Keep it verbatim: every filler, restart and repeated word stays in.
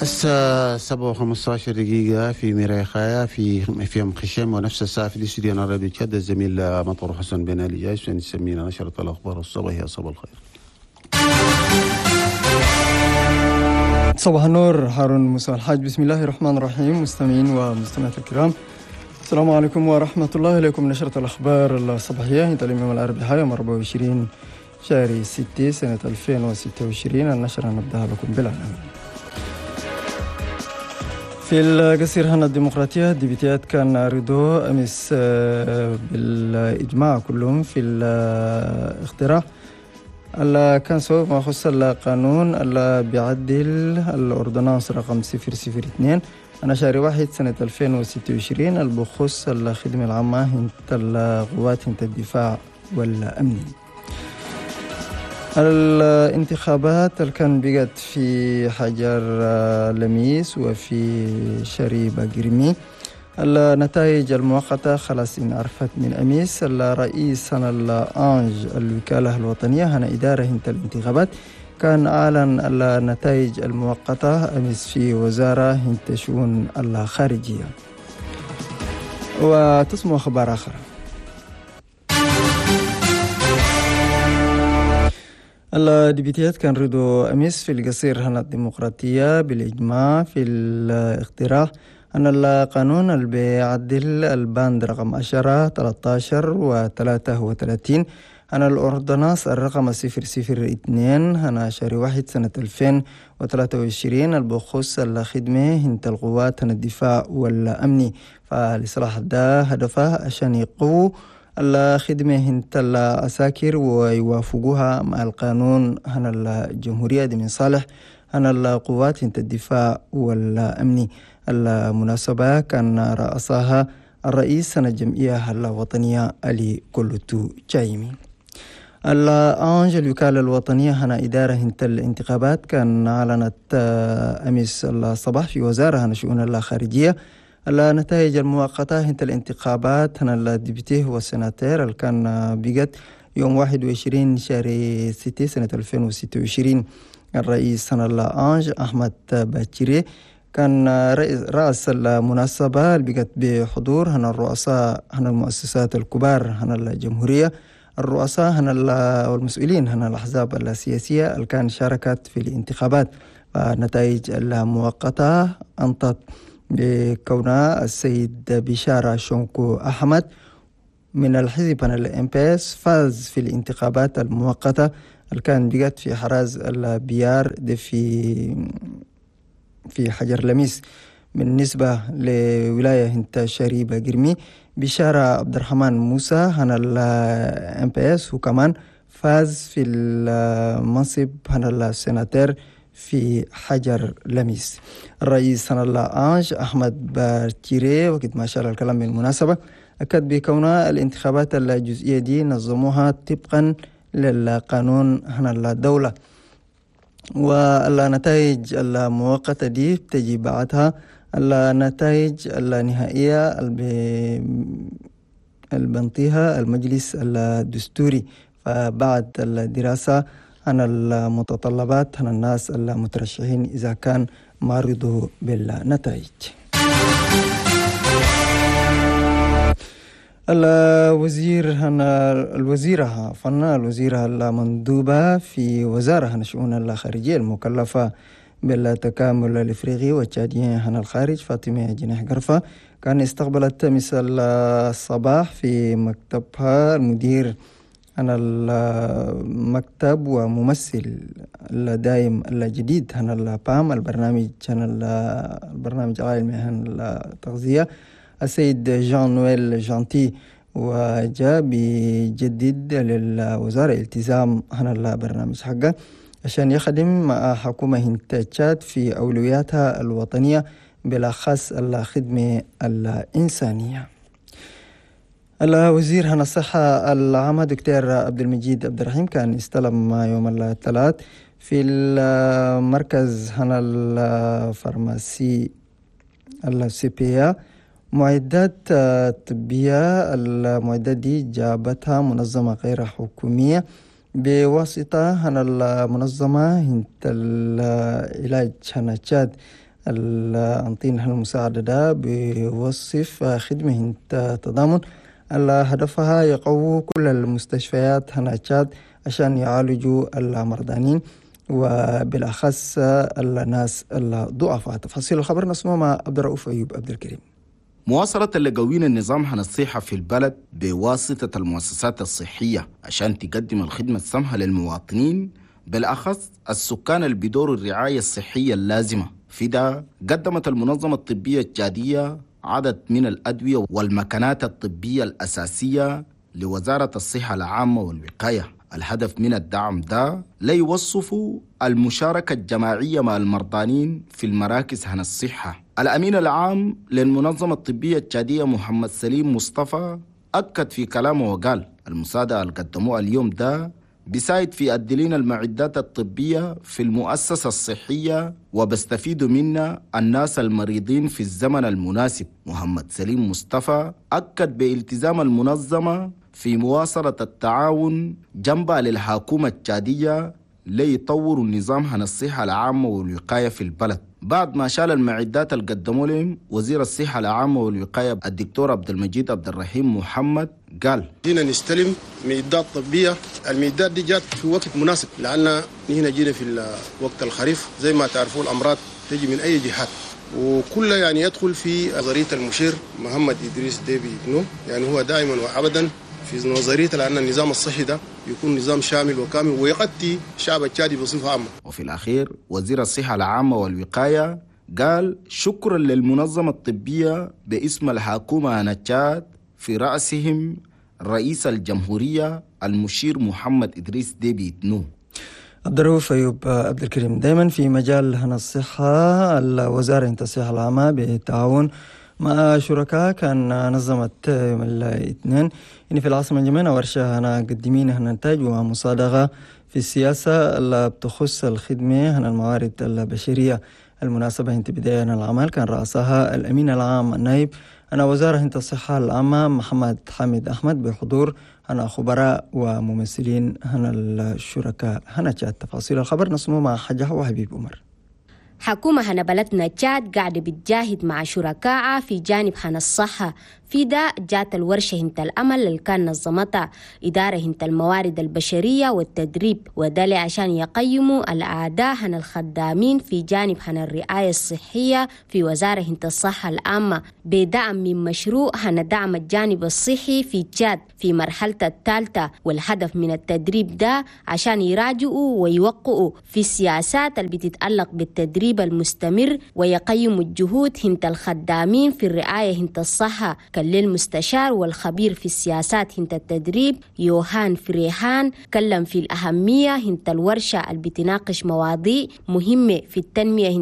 الساعة سبعة وخمسة عشر دقيقة في ميريخايا في في أم خشم، ونفس الساعة في الاستديو راديو تشاد. الزميل مطر حسن بن علي جاي عشان يسمينا نشرة الأخبار الصباحية. صباح الخير. صباح النور، هارون موسى الحاج. بسم الله الرحمن الرحيم. مستمعين ومستمعات الكرام، السلام عليكم ورحمة الله. إليكم نشرة الأخبار الصباحية انت اليوم الأربعاء يوم أربعة وعشرين شهر ستة سنة ألفين وستة وعشرين. النشرة نبدأها لكم بالعناوين. في القصير هنا الديمقراطية الديبيتيات كان رضو أمس بالإجماع كلهم في الاقتراح اللي كان سبب ما يخص القانون اللي بيعدل الأوردونانس رقم صفر صفر اثنين أنا شهر واحد سنة ألفين وستة وعشرين اللي بخص الخدمة العامة هنت القوات هنت الدفاع والأمن. الانتخابات اللي كان بقت في حجر لميس وفي شريبة قرمي، النتائج المؤقتة خلاص انعرفت من أمس. الرئيس هنا الأنج الوكالة الوطنية هنا إدارة هنت الانتخابات كان أعلن النتائج المؤقتة أمس في وزارة هنت شؤون الخارجية. وتسمع أخبار آخر. الديبيتيات كان رضو أمس في القصير هنا الديمقراطية بالإجماع في الاقتراح أن القانون اللي بيعدل الباند رقم عشرة ثلاثة عشر وثلاثة وثلاثين أنا الأوردونانس الرقم صفر صفر اثنين أنا شهر واحد سنة ألفين وثلاثة وعشرين البخص الخدمة هنت القوات هنا الدفاع والأمن. فالإصلاح ده هدفه عشان يقووا الخدمة هنت العساكر ويوافقوها مع القانون هنا الجمهورية دي من صالح هنا القوات هنت الدفاع والأمن. المناسبة كان رأسها الرئيس هنا الجمعية الوطنية علي كولوتو جايمي. الأنج الوكالة الوطنية هنا إدارة هنت الانتخابات كان أعلنت أمس الصباح في وزارة هنا شؤون الخارجية النتائج المؤقتة هنت الانتخابات هنا الديبيتي والسناتير اللي كان بقت يوم واحد وعشرين شهر ستة سنة ألفين وستة وعشرين. الرئيس هنا الأنج أحمد باكيري كان رأس المناسبة اللي بقت بحضور هنا الرؤساء هنا المؤسسات الكبار هنا الجمهورية، الرؤساء هنا والمسؤولين هنا الأحزاب السياسية اللي كان شاركت في الانتخابات. فالنتائج المؤقتة أنطت بكونها السيد بشارة شونكو أحمد من الحزب هنا الام بي اس فاز في الانتخابات المؤقتة اللي كان بقت في حراز البيار دي في في حجر لميس. بالنسبة لولاية هنت شريبة قرمي بشارة عبد الرحمن موسى هنا الام بي اس وكمان فاز في المنصب هنا السناتير في حجر لميس. الرئيس هنا الأنج أحمد باكيري وقت ما شار الكلام بالمناسبة أكد بكونها الانتخابات الجزئية دي نظموها طبقا للقانون هنا الدولة، والنتائج المؤقتة دي بتجي بعدها النتائج النهائية البنطيها المجلس الدستوري. فبعد الدراسة عن المتطلبات عن الناس المترشحين إذا كان ما رضوا بالنتائج. الوزير هنا الوزيرة فنا الوزيرة المندوبة في وزارة هنا شؤون الخارجية المكلفة بالتكامل الإفريقي والتشاديين هنا الخارج فاطمة جناح قرفة كان استقبلت مثل الصباح في مكتبها المدير أنا المكتب وممثل الدائم الجديد هنا البام البرنامج هنا البرنامج العالمي هنا التغذية السيد جان نويل جانتي، وجاء بيجدد للوزارة التزام هنا البرنامج حقه عشان يخدم مع حكومة هنت تشاد في أولوياتها الوطنية بالأخص الخدمة الإنسانية. الوزير هنا الصحة العامة دكتور عبد المجيد عبد الرحيم كان استلم يوم الثلاث في المركز هنا الفارماسي السي بي معدات طبية. المعدات دي جابتها منظمة غير حكومية بواسطة هنا المنظمة هنت العلاج هنا تشاد الأنطينة المساعدة ده بيوصف خدمة تضامن اللي هدفها يقوي كل المستشفيات هنا تشاد عشان يعالجوا المرضانين وبالأخص الناس الضعفاء. تفاصيل الخبر نسمع مع عبد الرؤوف أيوب عبد الكريم. مواصلة لقوين النظام عن الصحة في البلد بواسطة المؤسسات الصحية عشان تقدم الخدمة السمحة للمواطنين بالأخص السكان اللي بدوروا الرعاية الصحية اللازمة. في ده قدمت المنظمة الطبية التشادية عدد من الأدوية والمكانات الطبية الأساسية لوزارة الصحة العامة والوقاية. الهدف من الدعم ده ليوصف المشاركة الجماعية مع المرضانين في المراكز عن الصحة. الأمين العام للمنظمة الطبية التشادية محمد سليم مصطفى أكد في كلامه وقال المساعدة اللي قدموها اليوم ده بيساعد في أدلين المعدات الطبية في المؤسسة الصحية وبستفيدوا منها الناس المريضين في الزمن المناسب. محمد سليم مصطفى أكد بالتزام المنظمة في مواصلة التعاون جنبها للحكومة التشادية ليطوروا النظام عن الصحة العامة والوقاية في البلد. بعد ما شال المعدات اللي قدموا لهم وزير الصحة العامة والوقاية الدكتور عبد المجيد عبد الرحيم محمد قال جينا نستلم معدات طبية. المعدات دي جات في وقت مناسب لأن هنا جينا في وقت الخريف زي ما تعرفوا الأمراض تجي من أي جهات وكلها يعني يدخل في نظرية المشير محمد إدريس ديبي نو. يعني هو دائما وأبدا في نظرية لأن النظام الصحي ده يكون نظام شامل وكامل ويغطي الشعب التشادي بصفة عامة. وفي الأخير وزير الصحة العامة والوقاية قال شكرا للمنظمة الطبية باسم الحكومة عن تشاد في رأسهم رئيس الجمهورية المشير محمد إدريس ديبي نو. عبد الرؤوف أيوب عبد الكريم. دائما في مجال هنا الصحة الوزارة الصحة العامة بالتعاون مع شركاء كان نظمت يوم الاثنين يعني في العاصمة الجمينة ورشة هنا قدمين هنا إنتاج ومصادقة في السياسة اللي بتخص الخدمة هنا الموارد البشرية. المناسبة انت بداية العمل كان رأسها الأمين العام النائب أنا وزارة انت الصحة العامة محمد حامد أحمد بحضور هنا خبراء وممثلين هنا الشركاء. هنا جاءت تفاصيل الخبر نسمه مع حجة وحبيب عمر. حكومة هنا بلدنا تشاد قاعدة بتجاهد مع شركائها في جانب هنا الصحة. في ده جات الورشة هنت الأمل اللي كان نظمتها إدارة هنت الموارد البشرية والتدريب وده عشان يقيموا الأعداء هنا الخدامين في جانب هنا الرعاية الصحية في وزارة هنت الصحة العامة بدعم من مشروع هنا دعم الجانب الصحي في تشاد في مرحلة الثالثة. والهدف من التدريب ده عشان يراجعوا ويوقعوا في السياسات اللي بتتعلق بالتدريب المستمر ويقيموا الجهود هنت الخدامين في الرعاية هنت الصحة. للمستشار والخبير في السياسات هنت التدريب يوهان فريحان كلم في الأهمية هنت الورشة اللي بتناقش مواضيع مهمة في التنمية